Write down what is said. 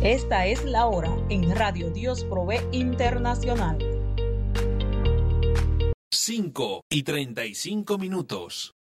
Esta es la hora en Radio Dios Provee Internacional. 5:35.